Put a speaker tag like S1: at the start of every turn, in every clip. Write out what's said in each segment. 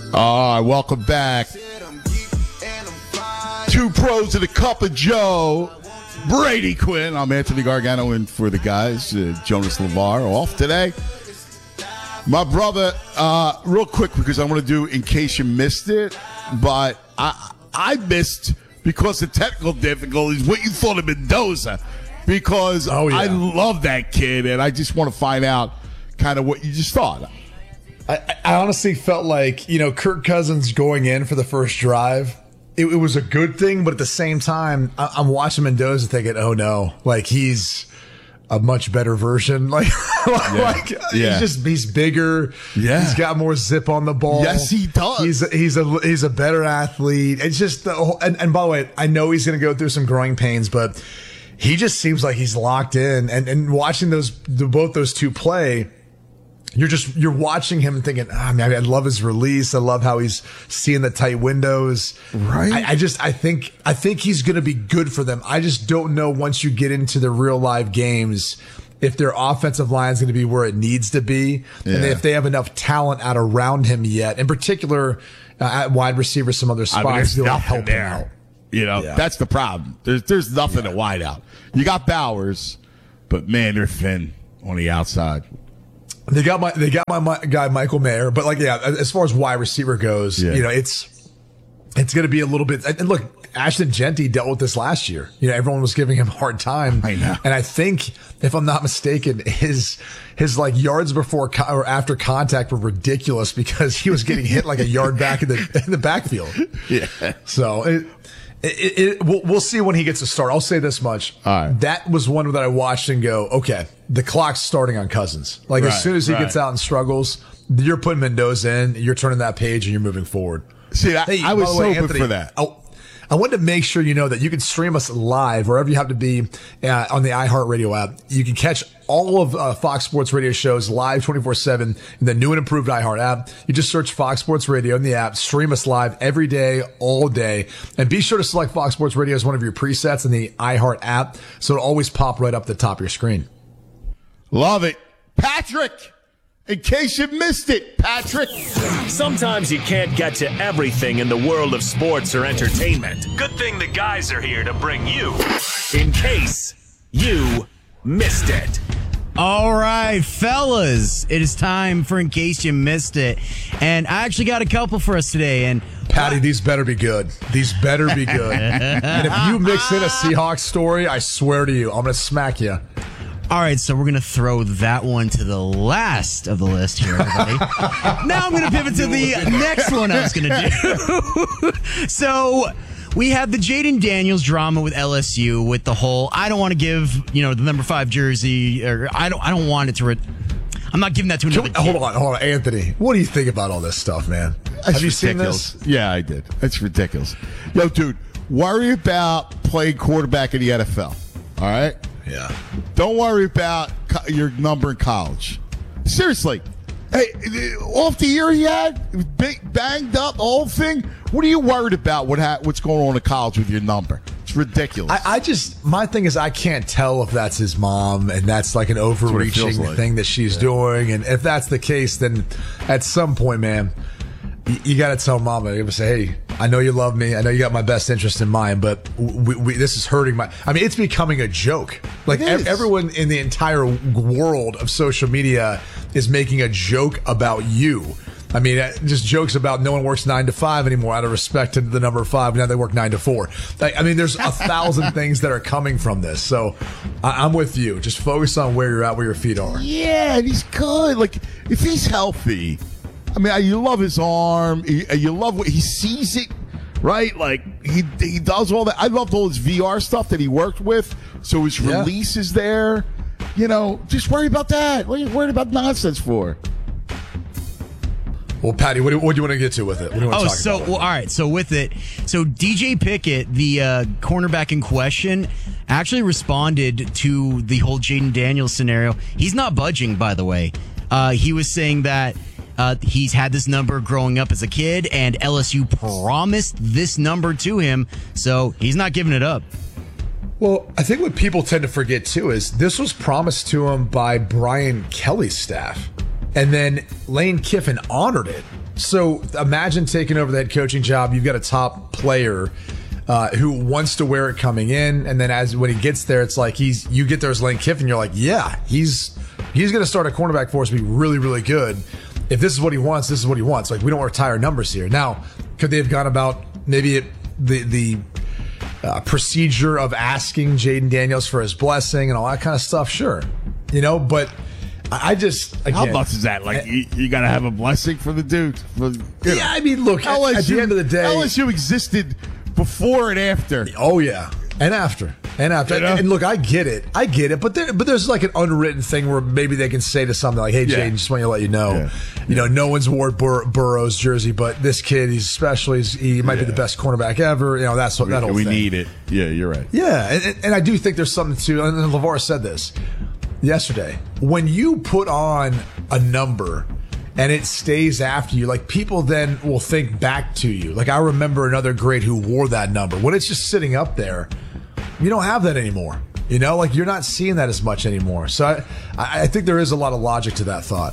S1: All right, welcome back. Two pros and a cup of Joe. Brady Quinn. I'm Anthony Gargano in for the guys. Jonas LeVar off today. My brother, real quick, because I want to do in case you missed it, but I missed because of technical difficulties what you thought of Mendoza. Because I love that kid, and I just want to find out kind of what you just thought.
S2: I honestly felt like, Kirk Cousins going in for the first drive, it was a good thing, but at the same time, I'm watching Mendoza thinking, oh no, like he's a much better version. He's bigger. Yeah. He's got more zip on the ball.
S1: Yes, he does.
S2: He's a better athlete. It's just and by the way, I know he's going to go through some growing pains, but he just seems like he's locked in. And watching both those two play, you're watching him and thinking, I love his release. I love how he's seeing the tight windows.
S1: Right.
S2: I think he's going to be good for them. I just don't know once you get into the real live games if their offensive line is going to be where it needs to be, and if they have enough talent out around him yet, in particular at wide receiver, some other spots to help him out.
S1: That's the problem. There's nothing at wide out. You got Bowers, but man, they're thin on the outside.
S2: They got my guy Michael Mayer, but as far as wide receiver goes, it's going to be a little bit. And look, Ashton Genty dealt with this last year. Everyone was giving him a hard time.
S1: I know.
S2: And I think, if I'm not mistaken, his like yards before or after contact were ridiculous because he was getting hit like a yard back in the backfield.
S1: Yeah.
S2: So we'll see when he gets to start. I'll say this much.
S1: All right.
S2: That was one that I watched and go, okay, the clock's starting on Cousins. As soon as he gets out and struggles, you're putting Mendoza in, you're turning that page, and you're moving forward.
S1: See, I was so good for that.
S2: I wanted to make sure you know that you can stream us live wherever you have to be on the iHeartRadio app. You can catch all of Fox Sports Radio shows live 24/7 in the new and improved iHeart app. You just search Fox Sports Radio in the app. Stream us live every day, all day. And be sure to select Fox Sports Radio as one of your presets in the iHeart app so it'll always pop right up the top of your screen.
S1: Love it. Patrick! In case you missed it, Patrick.
S3: Sometimes you can't get to everything in the world of sports or entertainment. Good thing the guys are here to bring you In Case You Missed It.
S4: All right, fellas, it is time for In Case You Missed It. And I actually got a couple for us today. And
S2: Patty, these better be good. These better be good. And if you mix in a Seahawks story, I swear to you, I'm going to smack you.
S4: All right, so we're going to throw that one to the last of the list here, everybody. Now I'm going to pivot to the next one I was going to do. So we have the Jaden Daniels drama with LSU with the whole, I don't want to give, the number 5 jersey, or I don't want it to, I'm not giving that to another kid.
S2: Hold on, Anthony. What do you think about all this stuff, man? Have you seen this?
S1: Yeah, I did. It's ridiculous. Yo, dude, worry about playing quarterback in the NFL, all right?
S2: Yeah.
S1: Don't worry about your number in college. Seriously. Hey, off the year he had, banged up, the whole thing. What are you worried about? What's going on in college with your number? It's ridiculous.
S2: My thing is I can't tell if that's his mom and that's like an overreaching thing that she's doing. And if that's the case, then at some point, man, you got to tell mama. You got to say, hey, I know you love me. I know you got my best interest in mind, but this is hurting it's becoming a joke. Like everyone in the entire world of social media is making a joke about you. Just jokes about no one works 9 to 5 anymore out of respect to the number 5. Now they work 9 to 4. There's 1,000 things that are coming from this. So I'm with you. Just focus on where you're at, where your feet are.
S1: Yeah, and he's good. Like, if he's healthy, you love his arm. You love what he sees it, right? Like, he does all that. I loved all his VR stuff that he worked with. So his release is there. Just worry about that. What are you worried about nonsense for?
S2: Well, Patty, what do you want to get to with it? What do you want to talk about?
S4: All right. So with it, DJ Pickett, the cornerback in question, actually responded to the whole Jaden Daniels scenario. He's not budging, by the way. He was saying that he's had this number growing up as a kid, and LSU promised this number to him, so he's not giving it up.
S2: Well, I think what people tend to forget, too, is this was promised to him by Brian Kelly's staff. And then Lane Kiffin honored it. So imagine taking over the head coaching job. You've got a top player who wants to wear it coming in, and then when he gets there, it's like you get there as Lane Kiffin. You're like, yeah, he's going to start a cornerback for us to be really, really good. If this is what he wants, this is what he wants. Like, we don't retire numbers here. Now, could they have gone about maybe the procedure of asking Jaden Daniels for his blessing and all that kind of stuff? Sure, but I just
S1: how much is that? Like, you got to have a blessing for the dude.
S2: Yeah, I mean, look, LSU, at the end of the day,
S1: LSU existed before and after.
S2: Oh yeah, and after. And look, I get it, but there's like an unwritten thing where maybe they can say to something like, "Hey, Jaden, just want to let you know, no one's wore Burrow's jersey, but this kid, he's special. He might be the best cornerback ever. That's what that whole thing.
S1: We need it. Yeah, you're right.
S2: Yeah, and I do think there's something to. And LeVar said this yesterday. When you put on a number and it stays after you, like, people then will think back to you. Like, I remember another great who wore that number. When it's just sitting up there, you don't have that anymore. Like, you're not seeing that as much anymore. So I think there is a lot of logic to that thought.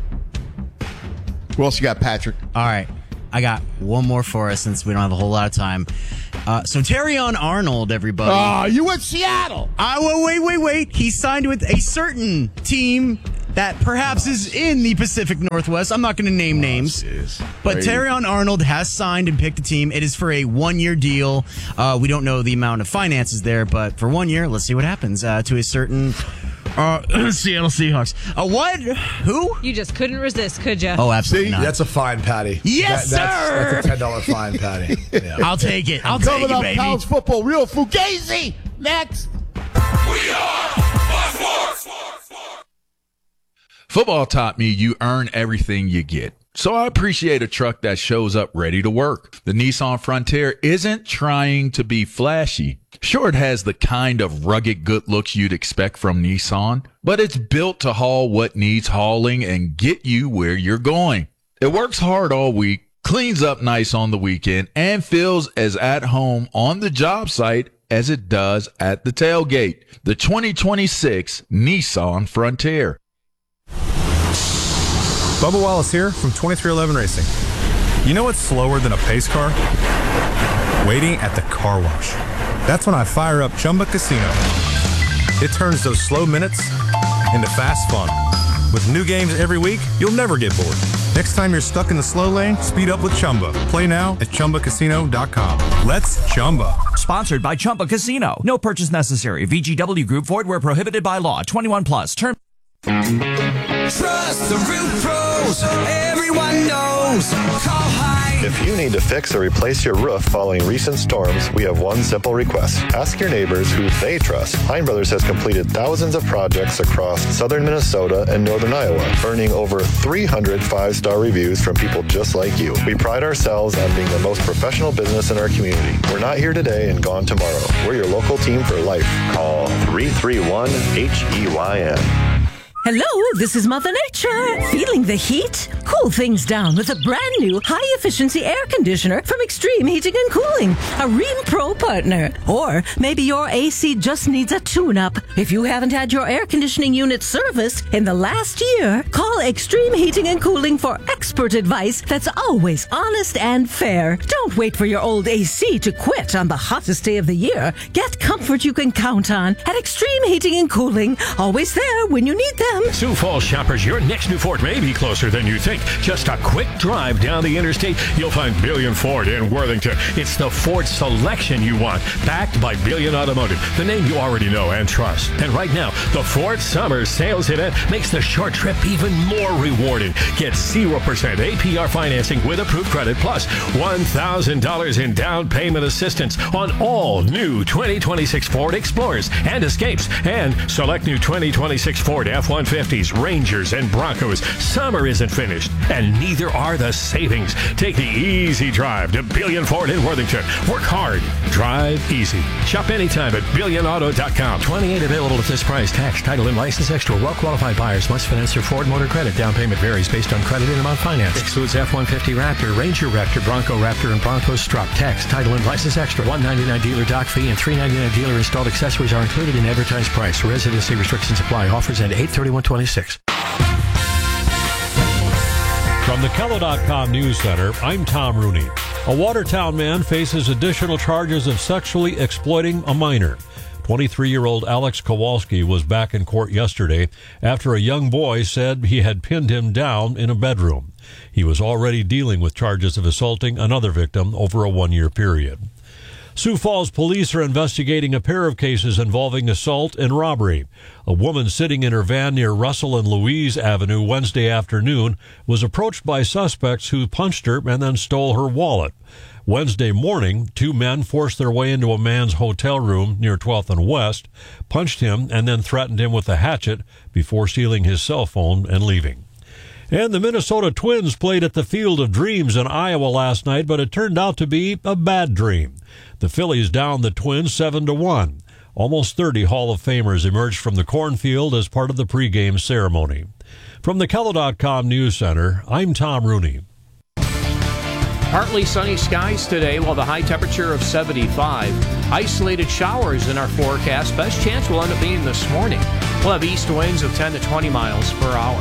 S1: Who else you got, Patrick?
S4: All right. I got one more for us since we don't have a whole lot of time. So Terrion Arnold, everybody.
S1: Oh, you went Seattle.
S4: Wait. He signed with a certain team that perhaps is in the Pacific Northwest. I'm not going to name names. But Terrion Arnold has signed and picked a team. It is for a 1-year deal. We don't know the amount of finances there, but for 1 year, let's see what happens to a certain Seattle Seahawks. What? Who?
S5: You just couldn't resist, could you?
S4: Oh, absolutely not.
S2: That's a fine, Patty.
S4: Yes, sir.
S2: That's a $10 fine, Patty. Yeah.
S4: I'll take it. I'll take it, baby.
S1: College football, real Fugazi. Next.
S6: We are Sports. Football taught me you earn everything you get. So I appreciate a truck that shows up ready to work. The Nissan Frontier isn't trying to be flashy. Sure, it has the kind of rugged good looks you'd expect from Nissan, but it's built to haul what needs hauling and get you where you're going. It works hard all week, cleans up nice on the weekend, and feels as at home on the job site as it does at the tailgate. The 2026 Nissan Frontier.
S7: Bubba Wallace here from 2311 Racing. You know what's slower than a pace car? Waiting at the car wash. That's when I fire up Chumba Casino. It turns those slow minutes into fast fun. With new games every week, you'll never get bored. Next time you're stuck in the slow lane, speed up with Chumba. Play now at ChumbaCasino.com. Let's Chumba.
S8: Sponsored by Chumba Casino. No purchase necessary. VGW Group. Void where prohibited by law. 21 plus. Term.
S9: Trust the Root Pros. Everyone knows. Call High.
S10: If you need to fix or replace your roof following recent storms, we have one simple request. Ask your neighbors who they trust. Hein Brothers has completed thousands of projects across southern Minnesota and northern Iowa, earning over 300 five-star reviews from people just like you. We pride ourselves on being the most professional business in our community. We're not here today and gone tomorrow. We're your local team for life. Call 331-HEYN.
S11: Hello, this is Mother Nature. Feeling the heat? Cool things down with a brand new high-efficiency air conditioner from Extreme Heating and Cooling, a Rheem Pro partner. Or maybe your AC just needs a tune-up. If you haven't had your air conditioning unit serviced in the last year, call Extreme Heating and Cooling for expert advice that's always honest and fair. Don't wait for your old AC to quit on the hottest day of the year. Get comfort you can count on at Extreme Heating and Cooling. Always there when you need them.
S3: Sioux Falls shoppers, your next new Ford may be closer than you think. Just a quick drive down the interstate, you'll find Billion Ford in Worthington. It's the Ford selection you want, backed by Billion Automotive, the name you already know and trust. And right now, the Ford Summer Sales Event makes the short trip even more rewarding. Get 0% APR financing with approved credit plus $1,000 in down payment assistance on all new 2026 Ford Explorers and Escapes and select new 2026 Ford F-150s, Rangers, and Broncos. Summer isn't finished, and neither are the savings. Take the easy drive to Billion Ford in Worthington. Work hard, drive easy. Shop anytime at BillionAuto.com. 28 available at this price. Tax, title, and license extra. Well-qualified buyers must finance their Ford Motor Credit. Down payment varies based on credit and amount financed. Excludes F-150 Raptor, Ranger Raptor, Bronco Raptor, and Bronco Strut. Tax, title, and license extra. $199 dealer dock fee and $399 dealer installed accessories are included in advertised price. Residency restrictions apply. Offers end 8/31/26.
S5: From the Kello.com News Center, I'm Tom Rooney. A Watertown man faces additional charges of sexually exploiting a minor. 23-year-old Alex Kowalski was back in court yesterday after a young boy said he had pinned him down in a bedroom. He was already dealing with charges of assaulting another victim over a 1-year period. Sioux Falls police are investigating a pair of cases involving assault and robbery. A woman sitting in her van near Russell and Louise Avenue Wednesday afternoon was approached by suspects who punched her and then stole her wallet. Wednesday morning, 2 men forced their way into a man's hotel room near 12th and West, punched him, and then threatened him with a hatchet before stealing his cell phone and leaving. And the Minnesota Twins played at the Field of Dreams in Iowa last night, but it turned out to be a bad dream. The Phillies downed the Twins 7-1. Almost 30 Hall of Famers emerged from the cornfield as part of the pregame ceremony. From the Kello.com News Center, I'm Tom Rooney.
S12: Partly sunny skies today, while the high temperature of 75. Isolated showers in our forecast. Best chance will end up being this morning. We'll have east winds of 10 to 20 miles per hour.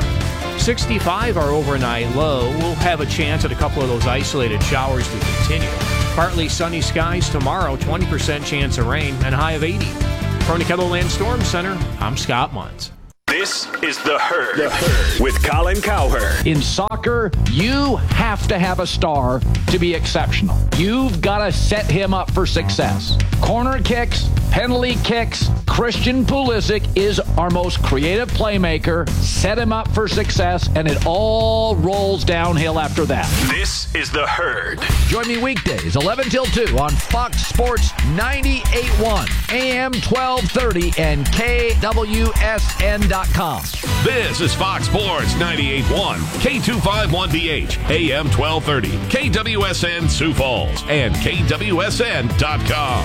S12: 65 our overnight low. We'll have a chance at a couple of those isolated showers to continue. Partly sunny skies tomorrow, 20% chance of rain, and a high of 80. From the KELOLAND Storm Center, I'm Scott Muntz.
S13: This is The Herd, with Colin Cowherd.
S14: In soccer, you have to have a star to be exceptional. You've got to set him up for success. Corner kicks, penalty kicks. Christian Pulisic is our most creative playmaker. Set him up for success, and it all rolls downhill after that.
S13: This is The Herd.
S14: Join me weekdays, 11 till 2 on Fox Sports 98.1, AM 1230, and KWSN.com.
S15: This is Fox Sports 98.1, K251BH, AM 1230, KWSN Sioux Falls, and KWSN.com.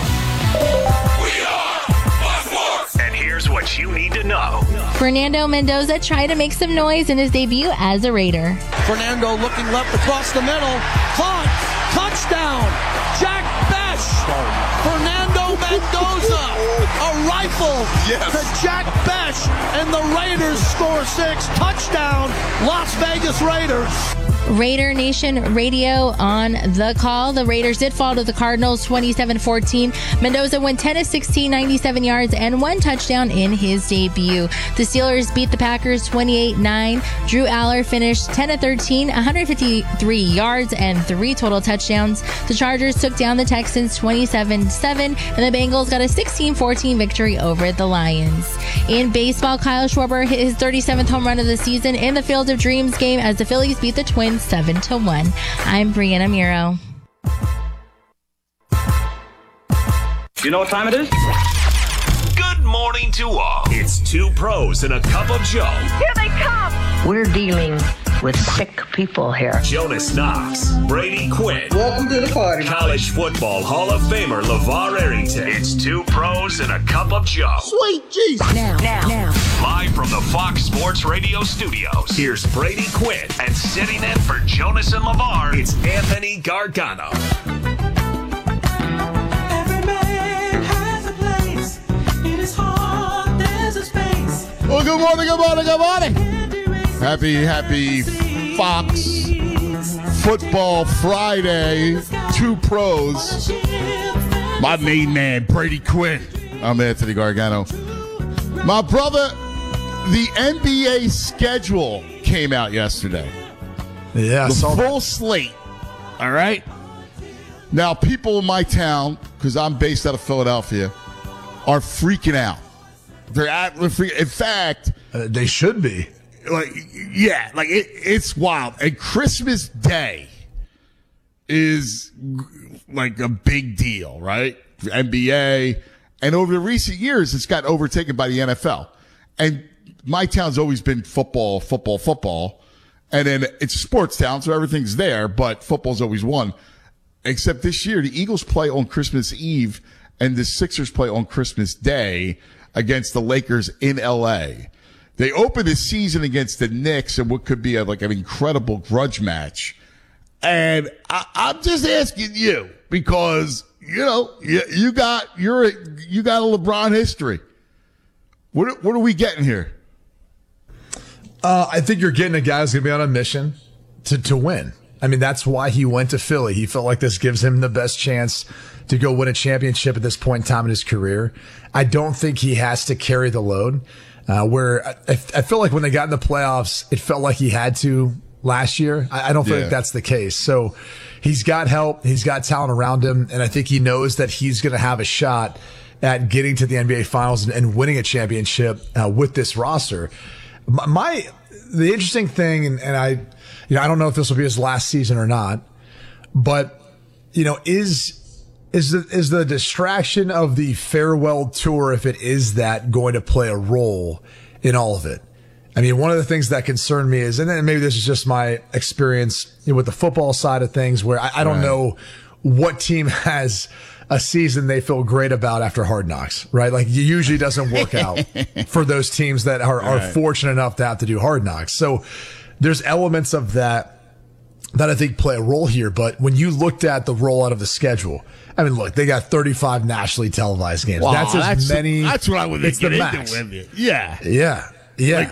S13: We are Fox Sports. And here's what you need to know.
S16: Fernando Mendoza tried to make some noise in his debut as a Raider.
S17: Fernando looking left across the middle. Caught. Touchdown. Jack Bech. Fernando Mendoza. A rifle to Jack Bech. And the Raiders score 6. Touchdown. Las Vegas Raiders.
S16: Raider Nation Radio on the call. The Raiders did fall to the Cardinals 27-14. Mendoza went 10 of 16, 97 yards, and 1 touchdown in his debut. The Steelers beat the Packers 28-9. Drew Aller finished 10 of 13, 153 yards, and 3 total touchdowns. The Chargers took down the Texans 27-7, and the Bengals got a 16-14 victory over the Lions. In baseball, Kyle Schwarber hit his 37th home run of the season in the Field of Dreams game as the Phillies beat the Twins 7-1. I'm Brianna Muro.
S13: You know what time it is? Good morning to all. It's 2 pros and a cup of Joe.
S18: Here they come. We're dealing with sick people here.
S13: Jonas Knox, Brady Quinn.
S19: Welcome to the party.
S13: College football Hall of Famer LeVar Arrington. It's 2 pros and a cup of Joe.
S19: Sweet Jesus.
S18: Now.
S13: Live from the Fox Sports Radio studios, here's Brady Quinn, and sitting in for Jonas and LeVar, it's Anthony Gargano.
S9: Every man has a place. In his heart, there's a space.
S1: Well, good morning. Happy Fox Football Friday. 2 pros. My main man, Brady Quinn. I'm Anthony Gargano. My brother, the NBA schedule came out yesterday.
S2: Yeah,
S1: the full slate. All right. Now, people in my town, because I'm based out of Philadelphia, are freaking out. In fact,
S2: they should be.
S1: It's wild. And Christmas Day is like a big deal, right? For NBA. And over the recent years, it's got overtaken by the NFL. And my town's always been football. And then it's a sports town, so everything's there, but football's always won. Except this year, the Eagles play on Christmas Eve, and the Sixers play on Christmas Day against the Lakers in L.A. They open the season against the Knicks in what could be an incredible grudge match. And I'm just asking you because, you got a LeBron history. What are we getting here?
S2: I think you're getting a guy who's going to be on a mission to win. I mean, that's why he went to Philly. He felt like this gives him the best chance to go win a championship at this point in time in his career. I don't think he has to carry the load. Where I feel like when they got in the playoffs, it felt like he had to last year. I don't feel like that's the case. So he's got help. He's got talent around him. And I think he knows that he's going to have a shot at getting to the NBA Finals and winning a championship with this roster. The interesting thing, and I don't know if this will be his last season or not, but is the distraction of the farewell tour, if it is that, going to play a role in all of it? I mean, one of the things that concerned me is, and then maybe this is just my experience with the football side of things, where I don't know what team has a season they feel great about after Hard Knocks, right? Like, it usually doesn't work out for those teams that are fortunate enough to have to do Hard Knocks. So there's elements of that I think play a role here. But when you looked at the rollout of the schedule, I mean, look, they got 35 nationally televised games.
S1: Wow,
S2: that's many.
S1: That's what I would
S2: It's the
S1: get
S2: max.
S1: into with you. Yeah.
S2: Yeah.
S1: Like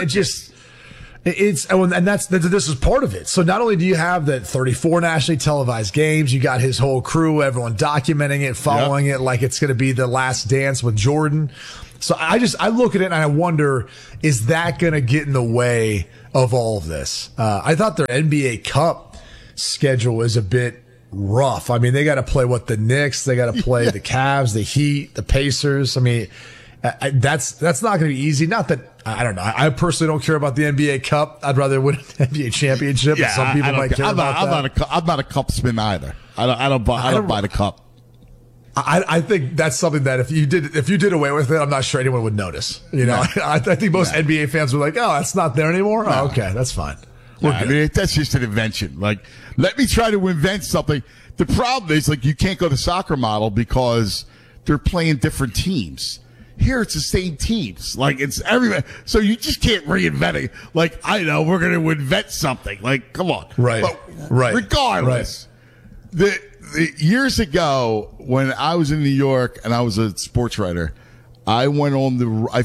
S2: this is part of it. So not only do you have the 34 nationally televised games, you got his whole crew, everyone documenting it, following it like it's going to be the last dance with Jordan. So I look at it and I wonder, is that going to get in the way of all of this? I thought their NBA Cup schedule is a bit rough. I mean, they got to play the Knicks, they got to play the Cavs, the Heat, the Pacers. I mean, that's not going to be easy. Not that, I don't know. I personally don't care about the NBA Cup. I'd rather win an NBA championship.
S1: Yeah,
S2: some people might care about that.
S1: I'm not a cupsman either. I don't buy the cup.
S2: I think that's something that if you did away with it, I'm not sure anyone would notice. I think most NBA fans were like, "Oh, that's not there anymore." No. Oh, okay, that's fine.
S1: I mean, that's just an invention. Like, let me try to invent something. The problem is, like, you can't go to soccer model because they're playing different teams. Here, it's the same teams. Like, it's everywhere. So you just can't reinvent it. Like, I know, we're going to invent something. Like, come on.
S2: Right.
S1: But
S2: right.
S1: Regardless, the years ago, when I was in New York and I was a sports writer, I went on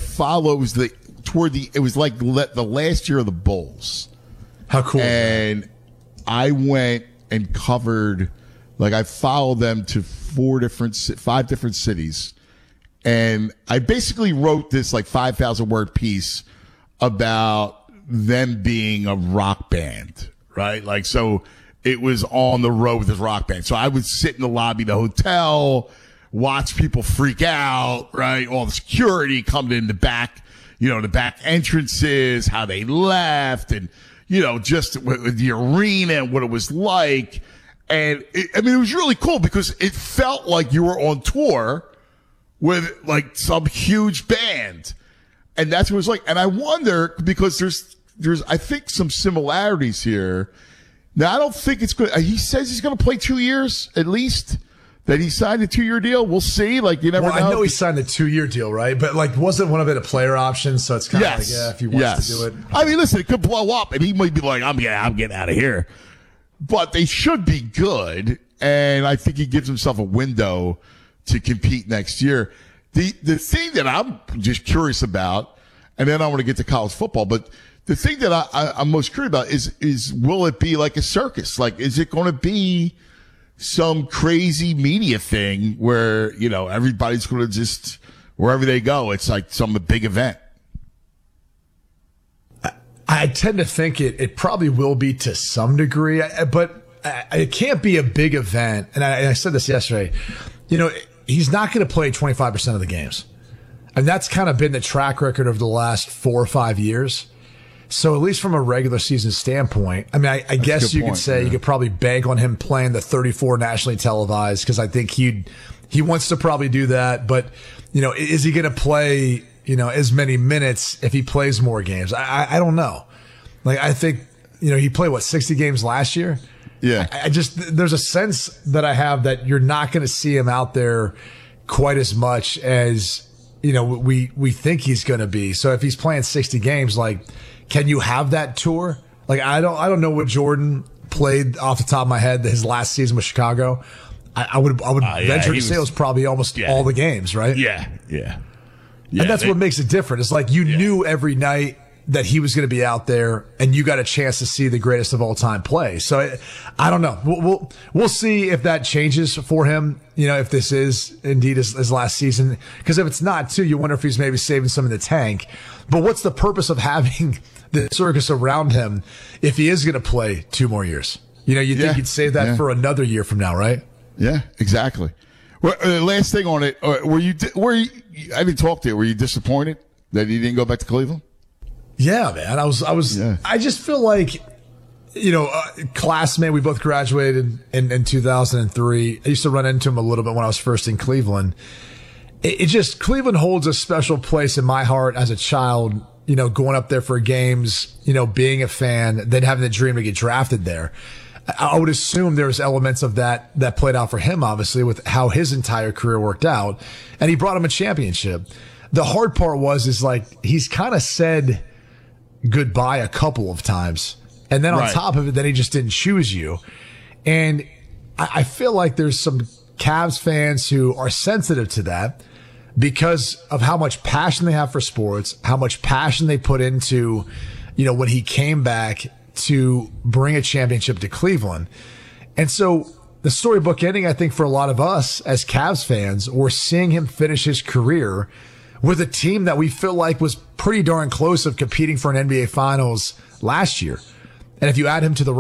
S1: it was like the last year of the Bulls.
S2: How cool.
S1: And I went and covered, like, I followed them to 5 different cities. And I basically wrote this like 5,000 word piece about them being a rock band, right? Like, so it was on the road with this rock band. So I would sit in the lobby of the hotel, watch people freak out, right? All the security coming in the back, the back entrances, how they left, and, just with the arena and what it was like. And it was really cool because it felt like you were on tour with like some huge band. And that's what it was like. And I wonder, because there's I think some similarities here. Now, I don't think it's good. He says he's going to play 2 years at least, that he signed a 2-year deal. We'll see. Like, you never know.
S2: I know he signed a 2-year deal, right? But like, wasn't one of it a player option? So it's kind of like, if he wants to do it.
S1: I mean, listen, it could blow up and he might be like, I'm getting out of here. But they should be good. And I think he gives himself a window to compete next year. The thing that I'm just curious about, and then I want to get to college football, but the thing that I'm most curious about is will it be like a circus? Like, is it going to be some crazy media thing where, everybody's going to just, wherever they go, it's like some big event?
S2: I tend to think it probably will be to some degree, but it can't be a big event. And I said this yesterday, he's not going to play 25% of the games. And that's kind of been the track record of the last 4 or 5 years. So at least from a regular season standpoint, I mean, I guess you could say you could probably bank on him playing the 34 nationally televised, because I think he wants to probably do that. But, is he going to play, as many minutes if he plays more games? I don't know. Like, I think, he played 60 games last year?
S1: Yeah.
S2: I just, there's a sense that I have that you're not going to see him out there quite as much as, we think he's going to be. So if he's playing 60 games, like, can you have that tour? Like, I don't know what Jordan played off the top of my head his last season with Chicago. I would venture to say it was probably almost all the games, right?
S1: Yeah.
S2: And that's what makes it different. It's like you knew every night that he was going to be out there and you got a chance to see the greatest of all time play. So I don't know. We'll see if that changes for him. If this is indeed his last season, because if it's not too, you wonder if he's maybe saving some in the tank. But what's the purpose of having the circus around him if he is going to play 2 more years? You think he'd save that for another year from now, right?
S1: Yeah, exactly. Well, last thing on it, were you? I didn't talk to you. Were you disappointed that he didn't go back to Cleveland?
S2: Yeah, man. I was. Yeah. I just feel like, classmate. We both graduated in 2003. I used to run into him a little bit when I was first in Cleveland. It just, Cleveland holds a special place in my heart as a child. Going up there for games. Being a fan, then having the dream to get drafted there. I would assume there's elements of that played out for him, obviously, with how his entire career worked out. And he brought him a championship. The hard part is he's kind of said goodbye a couple of times. And then on top of it, then he just didn't choose you. And I feel like there's some Cavs fans who are sensitive to that because of how much passion they have for sports, how much passion they put into, when he came back to bring a championship to Cleveland. And so the storybook ending, I think, for a lot of us as Cavs fans, we're seeing him finish his career with a team that we feel like was pretty darn close of competing for an NBA Finals last year. And if you add him to the